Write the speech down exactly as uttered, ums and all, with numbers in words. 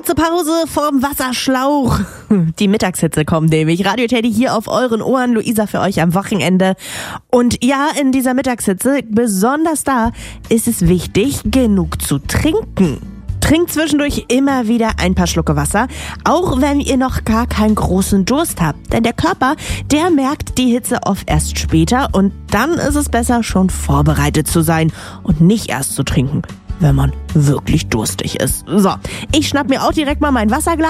Kurze Pause vorm Wasserschlauch. Die Mittagshitze kommt nämlich. Radio Teddy hier auf euren Ohren. Luisa für euch am Wochenende. Und ja, in dieser Mittagshitze, besonders da, ist es wichtig, genug zu trinken. Trinkt zwischendurch immer wieder ein paar Schlucke Wasser, auch wenn ihr noch gar keinen großen Durst habt. Denn der Körper, der merkt die Hitze oft erst später und dann ist es besser, schon vorbereitet zu sein und nicht erst zu trinken, wenn man wirklich durstig ist. So, ich schnapp mir auch direkt mal mein Wasserglas.